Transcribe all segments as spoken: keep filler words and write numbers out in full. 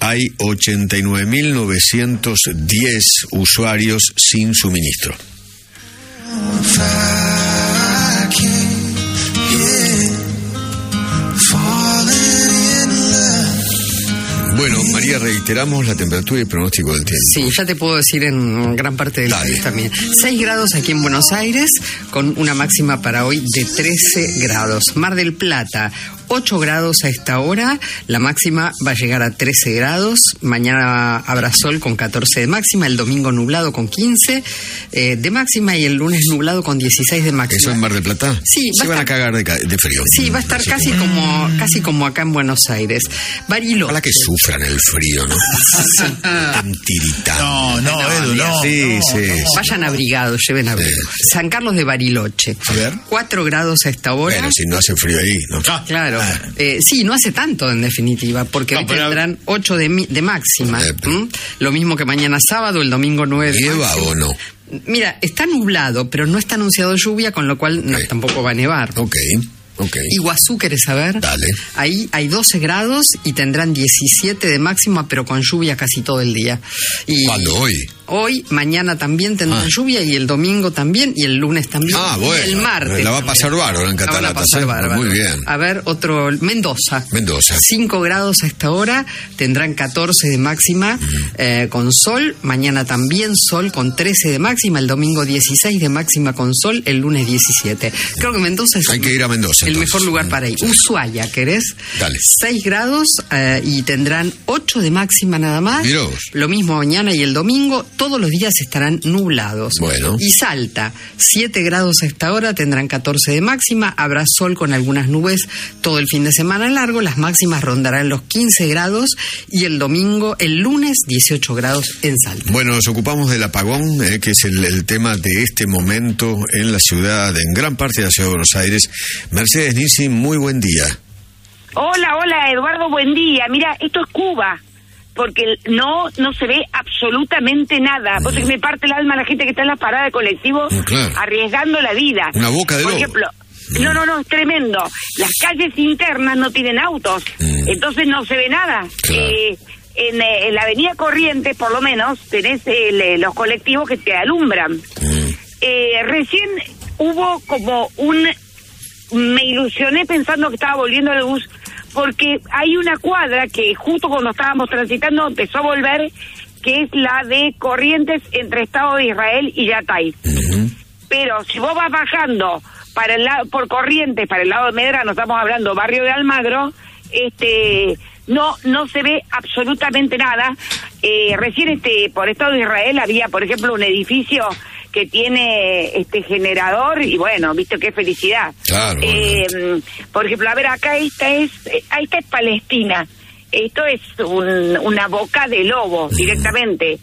hay ochenta y nueve mil novecientos diez usuarios sin suministro. Bueno, María, reiteramos la temperatura y el pronóstico del tiempo. Sí, ya te puedo decir en gran parte del Dale. país también. seis grados aquí en Buenos Aires, con una máxima para hoy de trece grados. Mar del Plata, ocho grados a esta hora, la máxima va a llegar a trece grados. Mañana habrá sol con catorce de máxima, el domingo nublado con quince eh, de máxima y el lunes nublado con dieciséis de máxima. ¿Eso en Mar del Plata? Sí, se va van a a estar... cagar de, ca- de frío. Sí, va a estar Así casi que- como casi como acá en Buenos Aires. Bariloche. Ojalá que sufran el frío, ¿no? Están tiritando. No, no, Edu, no. Sí, no, sí, no. sí. Vayan abrigados, lleven abrigo. Sí. San Carlos de Bariloche. A ver. cuatro grados a esta hora. Bueno, si no hace frío ahí, ¿no? Ah, Claro, Ah. eh, sí, no hace tanto en definitiva, porque No, hoy pero- tendrán ocho de, mi- de máxima. Eh, pero- ¿m? Lo mismo que mañana sábado, el domingo nueve de ¿Nieva máxima. o no? Mira, está nublado, pero no está anunciado lluvia, con lo cual no, Ok. tampoco va a nevar. Ok, ok. Iguazú, ¿querés saber? Dale. Ahí hay doce grados y tendrán diecisiete de máxima, pero con lluvia casi todo el día. Y ¿Cuándo? Hoy. Hoy, mañana también tendrán Ah. lluvia, y el domingo también, y el lunes también. Ah, y bueno. el martes. La va a también. pasar bárbaro en La van a Cataratas, pasar ¿eh? bárbaro. Muy bien. A ver, otro. Mendoza. Mendoza. cinco grados a esta hora, tendrán catorce de máxima, eh, con sol. Mañana también sol con trece de máxima, el domingo dieciséis de máxima con sol, el lunes diecisiete. Creo que Mendoza es Hay que ir a Mendoza, el entonces. mejor lugar para ir. Ushuaia, ¿querés? Dale. seis grados eh, y tendrán ocho de máxima nada más. Mirá vos. Lo mismo mañana y el domingo, todos los días estarán nublados. Bueno. Y Salta, siete grados a esta hora, tendrán catorce de máxima, habrá sol con algunas nubes todo el fin de semana largo, las máximas rondarán los quince grados y el domingo, el lunes, dieciocho grados en Salta. Bueno, nos ocupamos del apagón, eh, que es el, el tema de este momento en la ciudad, en gran parte de la ciudad de Buenos Aires. Mercedes Nisi, muy buen día. Hola, hola, Eduardo, buen día. Mira, esto es Cuba, porque no no se ve absolutamente nada. Vos sabés que me parte el alma la gente que está en las paradas de colectivos, Mm, claro. arriesgando la vida. Una boca de Por lobo. ejemplo, no, no, no, es tremendo. Las calles internas no tienen autos, Mm. entonces no se ve nada. Claro. Eh, en, eh, en la avenida Corrientes, por lo menos, tenés el, eh, los colectivos que te alumbran. Mm. Eh, recién hubo como un... Me ilusioné pensando que estaba volviendo a la luz, porque hay una cuadra que justo cuando estábamos transitando empezó a volver, que es la de Corrientes entre Estado de Israel y Yatay. Ujú. Pero si vos vas bajando para el lado, por Corrientes, para el lado de Medrano, estamos hablando barrio de Almagro, este no no se ve absolutamente nada. Eh, recién este por Estado de Israel había, por ejemplo, un edificio que tiene este generador y bueno, viste qué felicidad. Claro, Eh, por ejemplo, a ver, acá esta es eh, esta es Palestina. Esto es un, una boca de lobo directamente.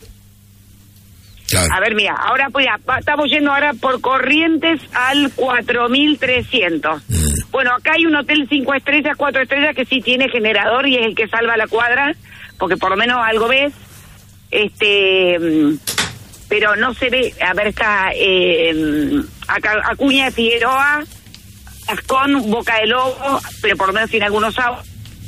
Claro. A ver, mira, ahora pues, ya, va- estamos yendo ahora por Corrientes al cuatro mil trescientos. Mm. Bueno, acá hay un hotel cinco estrellas, cuatro estrellas que sí tiene generador y es el que salva la cuadra, porque por lo menos algo ves. Este, mm, pero no se ve, a ver, está eh, acá Acuña de Figueroa, Ascón, Boca de Lobo, pero por lo menos tiene algunos autos,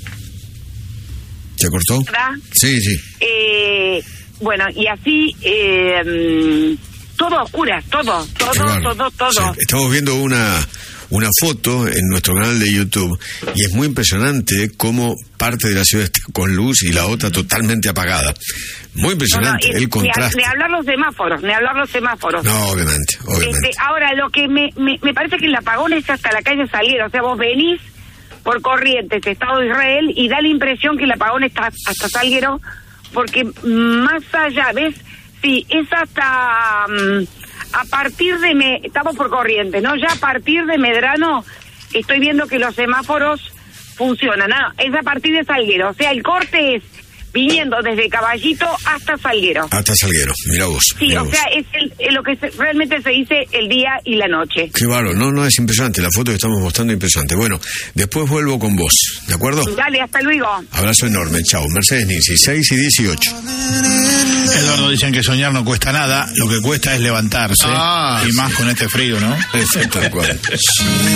¿Se cortó? ¿verdad? Sí, sí. Eh, bueno, y así, eh, mm, todo a oscuras, todo, todo, Qué bárbaro. todo, todo. Sí, estamos viendo una, una foto en nuestro canal de YouTube y es muy impresionante cómo parte de la ciudad está con luz y la otra totalmente apagada. Muy impresionante No, no, el ni, a- contraste. ni hablar los semáforos, ni hablar los semáforos. No, obviamente, obviamente. Este, ahora, lo que me, me, me parece que el apagón es hasta la calle Salguero, o sea, vos venís por Corrientes, Estado de Israel, y da la impresión que el apagón está hasta Salguero, porque más allá, ¿ves? Sí, es hasta... mm, a partir de... Me, estamos por Corrientes, ¿no? Ya a partir de Medrano estoy viendo que los semáforos funcionan. No, es a partir de Salguero, o sea, el corte es viniendo desde Caballito hasta Salguero. Hasta Salguero, mira vos. Sí, mirá o vos. sea, es el, es lo que se- realmente se dice el día y la noche. Qué bárbaro, no, no, es impresionante, la foto que estamos mostrando es impresionante. Bueno, después vuelvo con vos, ¿de acuerdo? Dale, hasta luego. Abrazo enorme, chao. Mercedes Nisi, seis y dieciocho. Eduardo, dicen que soñar no cuesta nada, lo que cuesta es levantarse. Ah, y sí. más con este frío, ¿no? Tal cual.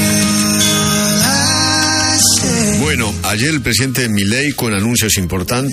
Bueno, ayer el presidente Milei con anuncios importantes.